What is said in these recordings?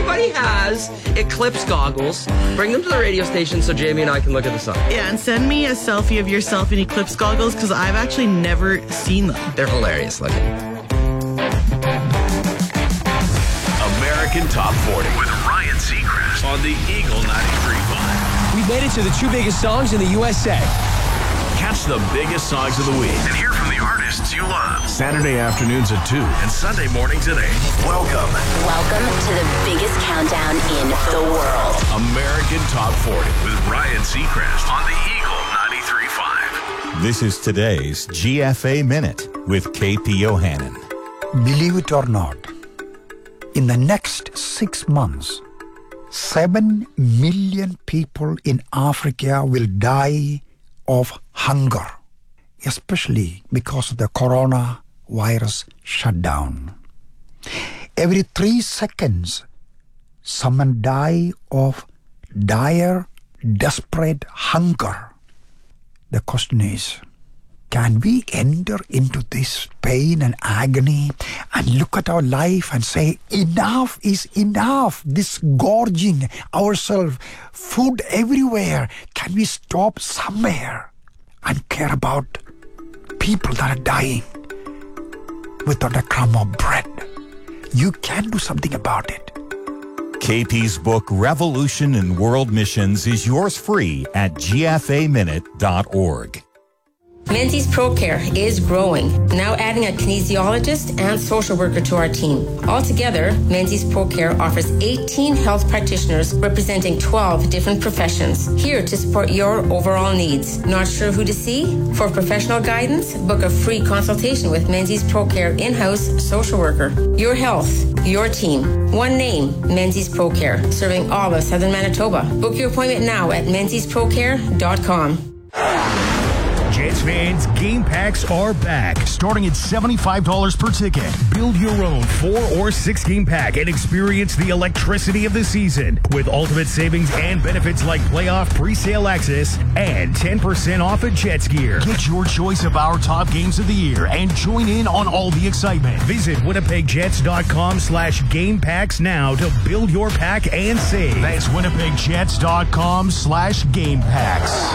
anybody has Eclipse goggles, bring them to the radio station so Jamie and I can look at the sun. Yeah, and send me a selfie of yourself in Eclipse goggles because I've actually never seen them. They're hilarious looking. American Top 40 with Ryan Seacrest on the Eagle 93.5. We made it to the 2 biggest songs in the USA. Catch the biggest songs of the week and hear from the artists you love. Saturday afternoons at 2 and Sunday mornings at 8. Welcome to the biggest countdown in the world. American Top 40 with Ryan Seacrest on the Eagle 93.5. This is today's GFA Minute with KP Yohannan. Believe it or not, in the next 6 months, 7 million people in Africa will die of hunger, especially because of the coronavirus shutdown. Every 3 seconds, someone die of dire, desperate hunger. The question is, can we enter into this pain and agony and look at our life and say, enough is enough, this gorging ourselves, food everywhere. Can we stop somewhere and care about people that are dying without a crumb of bread? You can do something about it. KP's book, Revolution in World Missions, is yours free at gfaminute.org. Menzies ProCare is growing, now adding a kinesiologist and social worker to our team. Altogether, Menzies ProCare offers 18 health practitioners representing 12 different professions, here to support your overall needs. Not sure who to see? For professional guidance, book a free consultation with Menzies ProCare in-house social worker. Your health, your team. One name, Menzies ProCare, serving all of Southern Manitoba. Book your appointment now at menziesprocare.com. Jets fans, game packs are back, starting at $75 per ticket. Build your own 4 or 6 game pack and experience the electricity of the season with ultimate savings and benefits like playoff pre-sale access and 10% off at Jets gear. Get your choice of our top games of the year and join in on all the excitement. Visit winnipegjets.com/game packs now to build your pack and save. That's winnipegjets.com/game packs.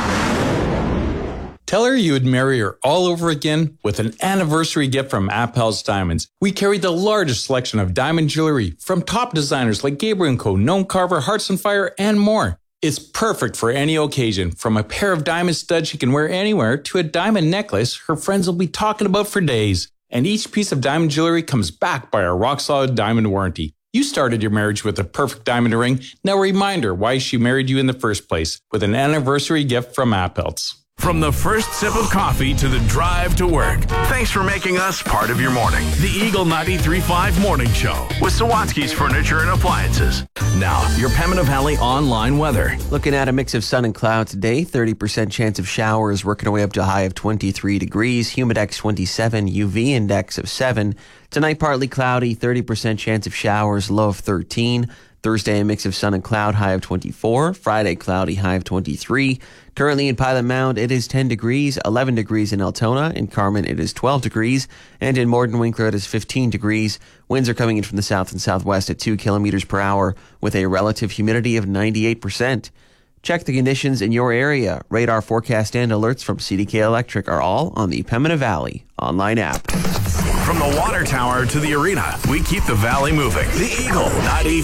Tell her you would marry her all over again with an anniversary gift from Appel's Diamonds. We carry the largest selection of diamond jewelry from top designers like Gabriel & Co., Gnome Carver, Hearts on Fire, and more. It's perfect for any occasion, from a pair of diamond studs she can wear anywhere to a diamond necklace her friends will be talking about for days. And each piece of diamond jewelry comes backed by a rock-solid diamond warranty. You started your marriage with a perfect diamond ring. Now remind her why she married you in the first place with an anniversary gift from Appel's. From the first sip of coffee to the drive to work, thanks for making us part of your morning. The Eagle 93.5 Morning Show with Sawatsky's Furniture and Appliances. Now, your Pembina Valley online weather. Looking at a mix of sun and cloud today, 30% chance of showers, working our way up to a high of 23 degrees, humidex 27, UV index of 7. Tonight, partly cloudy, 30% chance of showers, low of 13. Thursday, a mix of sun and cloud, high of 24. Friday, cloudy, high of 23. Currently in Pilot Mound, it is 10 degrees, 11 degrees in Altona. In Carmen, it is 12 degrees. And in Morden Winkler, it is 15 degrees. Winds are coming in from the south and southwest at 2 kilometers per hour with a relative humidity of 98%. Check the conditions in your area. Radar forecast and alerts from CDK Electric are all on the Pembina Valley online app. From the water tower to the arena, we keep the valley moving. The Eagle 93.5.